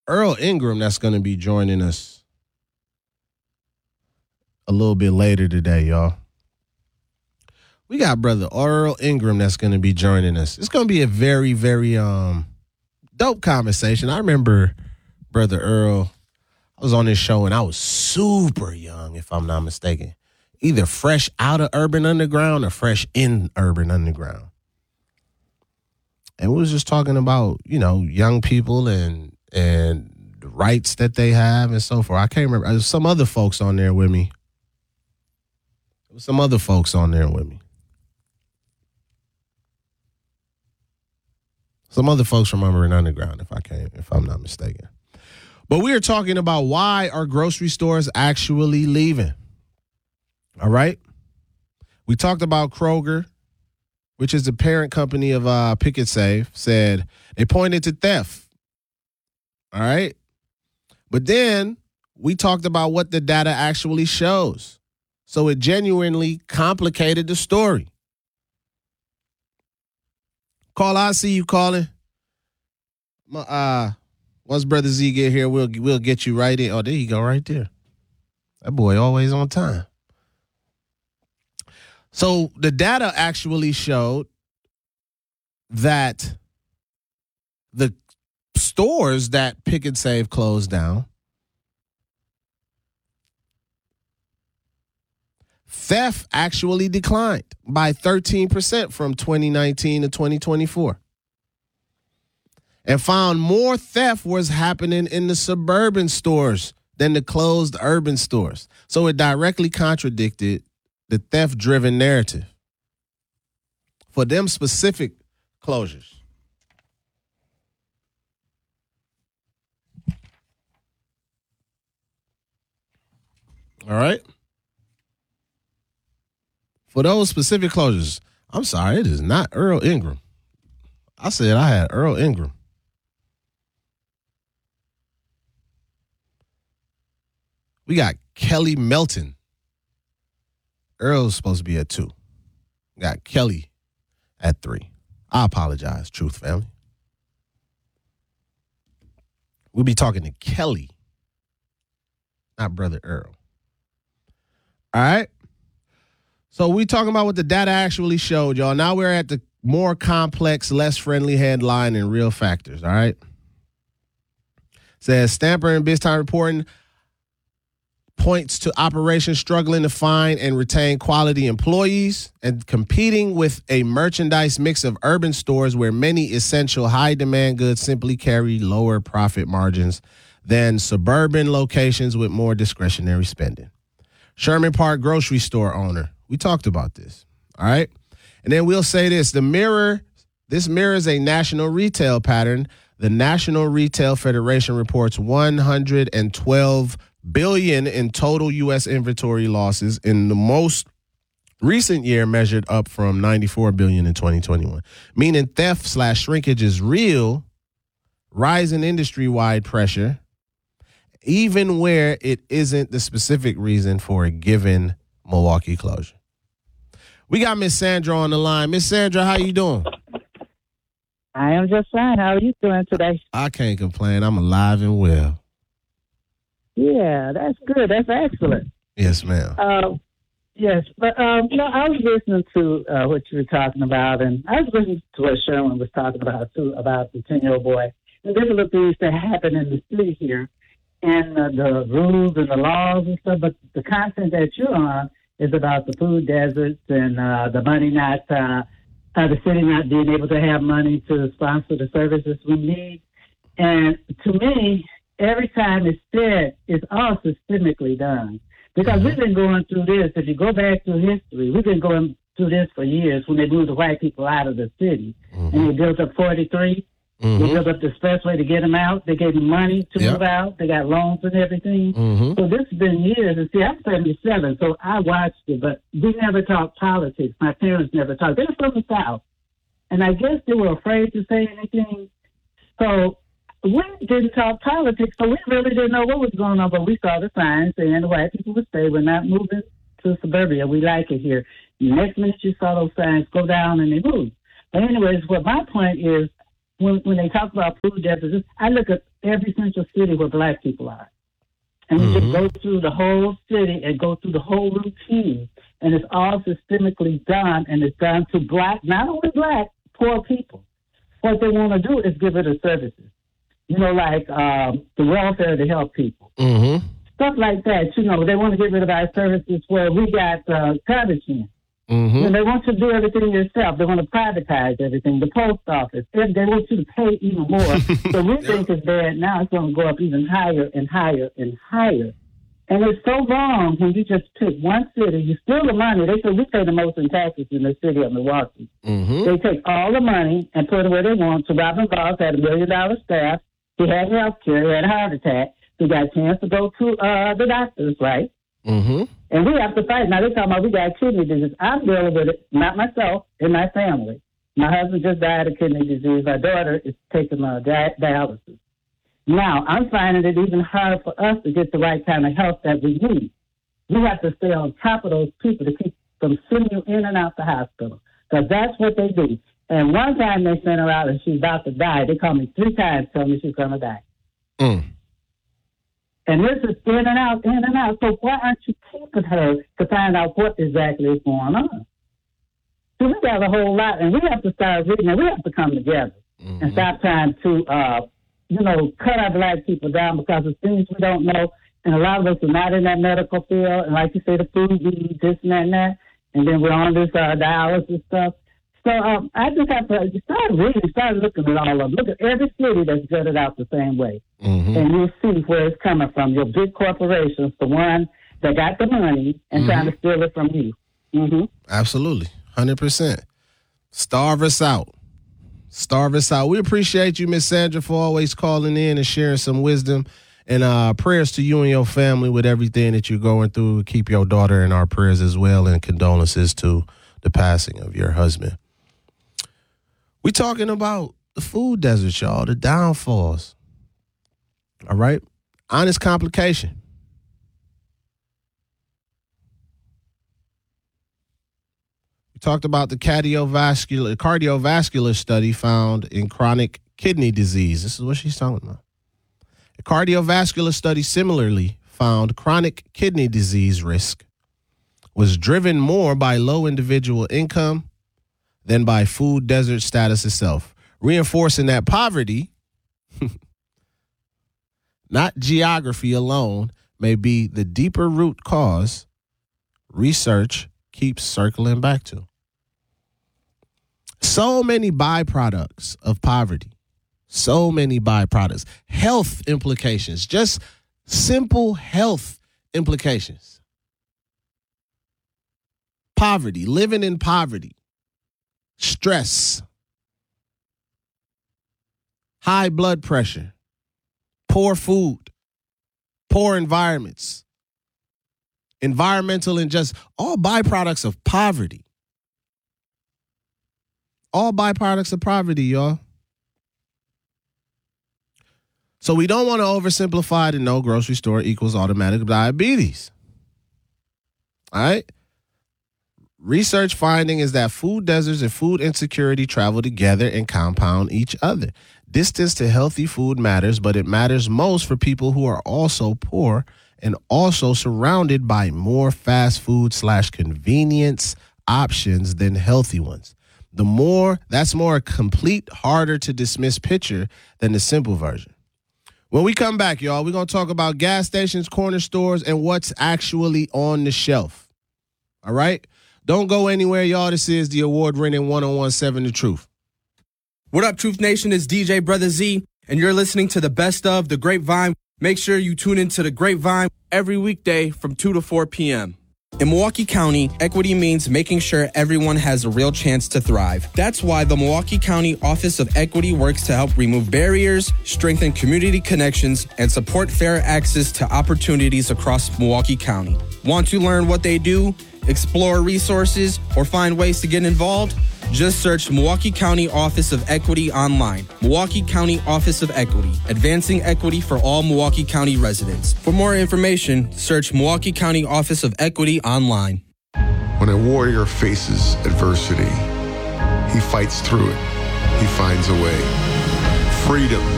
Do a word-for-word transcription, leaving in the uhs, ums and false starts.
Earl Ingram that's going to be joining us a little bit later today, y'all. We got brother Earl Ingram that's going to be joining us. It's going to be a very, very um dope conversation. I remember brother Earl, I was on this show and I was super young, if I'm not mistaken. Either fresh out of Urban Underground or fresh in Urban Underground. And we was just talking about, you know, young people and and the rights that they have and so forth. I can't remember. There's some other folks on there with me. There was some other folks on there with me. Some other folks from Urban Underground, if I can't, if I'm not mistaken. But we are talking about why are grocery stores actually leaving. All right. We talked about Kroger, which is the parent company of uh, Pick and Save, said they pointed to theft. All right. But then we talked about what the data actually shows. So it genuinely complicated the story. Call, I see you calling. Uh, once Brother Z get here, we'll we'll get you right in. Oh, there you go, right there. That boy always on time. So the data actually showed that the stores that Pick and Save closed down, theft actually declined by thirteen percent from twenty nineteen to twenty twenty-four. And found more theft was happening in the suburban stores than the closed urban stores. So it directly contradicted the theft-driven narrative for them specific closures. All right? For those specific closures, I'm sorry, it is not Earl Ingram. I said I had Earl Ingram. We got Kelly Melton. Earl's supposed to be at two. We got Kelly at three. I apologize, Truth family. We'll be talking to Kelly, not Brother Earl. All right? So we talking about what the data actually showed, y'all. Now we're at the more complex, less friendly headline and real factors, all right? Says Stamper and BizTime reporting points to operations struggling to find and retain quality employees and competing with a merchandise mix of urban stores where many essential high-demand goods simply carry lower profit margins than suburban locations with more discretionary spending. Sherman Park grocery store owner. We talked about this, all right? And then we'll say this. The mirror, this mirrors a national retail pattern. The National Retail Federation reports one hundred twelve billion dollars in total U S inventory losses in the most recent year, measured up from ninety-four billion dollars in twenty twenty-one. Meaning theft slash shrinkage is real, rising industry-wide pressure, even where it isn't the specific reason for a given Milwaukee closure. We got Miss Sandra on the line. Miss Sandra, how you doing? I am just fine. How are you doing today? I can't complain. I'm alive and well. Yeah, that's good. That's excellent. Yes, ma'am. Uh, yes, but um, you know, I was listening to uh, what you were talking about, and I was listening to what Sherwin was talking about too, about the ten-year-old boy. And there's a little things that happen in the city here, and uh, the rules and the laws and stuff. But the content that you're on is about the food deserts and uh, the money not, uh, uh, the city not being able to have money to sponsor the services we need. And to me, every time it's said, it's all systemically done. Because we've been going through this. If you go back through history, we've been going through this for years when they moved the white people out of the city. Mm-hmm. And they built up forty-three. Mm-hmm. They built up the expressway to get them out. They gave them money to yep. move out. They got loans and everything. Mm-hmm. So this has been years. And see, I'm seventy-seven, so I watched it. But we never talked politics. My parents never talked. They're from the South. And I guess they were afraid to say anything. So we didn't talk politics, so we really didn't know what was going on, but we saw the signs saying the white people would stay. We're not moving to suburbia. We like it here. The next minute you saw those signs go down and they moved. But anyways, what my point is, when when they talk about food deserts, I look at every central city where black people are. And you mm-hmm. just go through the whole city and go through the whole routine. And it's all systemically done, and it's done to black, not only black, poor people. What they want to do is give it a services. You know, like um, the welfare to help people. Mm-hmm. Stuff like that. You know, they want to get rid of our services where we got uh, garbage in. Mm-hmm. And they want you to do everything yourself. They want to privatize everything. The post office. They want you to pay even more. So we think it's bad. Now it's going to go up even higher and higher and higher. And it's so wrong when you just pick one city. You steal the money. They say we pay the most in taxes in the city of Milwaukee. Mm-hmm. They take all the money and put it where they want. So Robin Voss had a million dollar staff. He had health care. He had a heart attack. He got a chance to go to uh, the doctors, right? Mm-hmm. And we have to fight. Now, they're talking about we got kidney disease. I'm dealing with it, not myself, and my family. My husband just died of kidney disease. My daughter is taking uh, di- dialysis. Now, I'm finding it even hard for us to get the right kind of help that we need. We have to stay on top of those people to keep them sending you in and out the hospital, because that's what they do. And one time they sent her out and she's about to die. They called me three times telling me she's going to die. Mm. And this is in and out, in and out. So why aren't you keeping her to find out what exactly is going on? So we got a whole lot, and we have to start reading, and we have to come together mm-hmm. and stop trying to, uh, you know, cut our black people down because of things we don't know. And a lot of us are not in that medical field. And like you say, the food we eat, this and that and that. And then we're on this uh, dialysis stuff. So um, I just have to start reading, start looking at all of them. Look at every city that's gutted out the same way. Mm-hmm. And you'll see where it's coming from. Your big corporations, the one that got the money and mm-hmm. trying to steal it from you. Mm-hmm. Absolutely. one hundred percent. Starve us out. Starve us out. We appreciate you, Miss Sandra, for always calling in and sharing some wisdom. And uh, prayers to you and your family with everything that you're going through. Keep your daughter in our prayers as well, and condolences to the passing of your husband. We talking about the food desert, y'all, the downfalls. All right? Honest complication. We talked about the cardiovascular cardiovascular study found in chronic kidney disease. This is what she's talking about. A cardiovascular study similarly found chronic kidney disease risk was driven more by low individual income than by food desert status itself, reinforcing that poverty, not geography alone, may be the deeper root cause research keeps circling back to. So many byproducts of poverty, so many byproducts, health implications, just simple health implications. Poverty, living in poverty, stress, high blood pressure, poor food, poor environments, environmental injustice, all byproducts of poverty. All byproducts of poverty, y'all. So we don't want to oversimplify to no grocery store equals automatic diabetes. All right? Research finding is that food deserts and food insecurity travel together and compound each other. Distance to healthy food matters, but it matters most for people who are also poor and also surrounded by more fast food slash convenience options than healthy ones. The more, that's more a complete, harder to dismiss picture than the simple version. When we come back, y'all, we're going to talk about gas stations, corner stores, and what's actually on the shelf. All right? Don't go anywhere, y'all. This is the award-winning one oh one point seven The Truth. What up, Truth Nation? It's D J Brother Z, and you're listening to the best of The Grapevine. Make sure you tune into The Grapevine every weekday from two to four p.m. In Milwaukee County, equity means making sure everyone has a real chance to thrive. That's why the Milwaukee County Office of Equity works to help remove barriers, strengthen community connections, and support fair access to opportunities across Milwaukee County. Want to learn what they do, explore resources, or find ways to get involved? Just search Milwaukee County Office of Equity online. Milwaukee County Office of Equity, advancing equity for all Milwaukee County residents. For more information, search Milwaukee County Office of Equity online. When a warrior faces adversity, he fights through it. He finds a way. freedom.